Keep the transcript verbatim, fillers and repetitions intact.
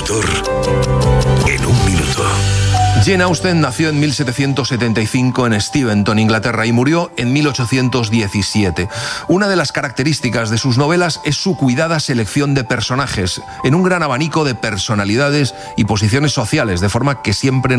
escritor en un minuto. Jane Austen nació en mil setecientos setenta y cinco en Steventon, Inglaterra, y murió en mil ochocientos diecisiete. Una de las características de sus novelas es su cuidada selección de personajes, en un gran abanico de personalidades y posiciones sociales, de forma que siempre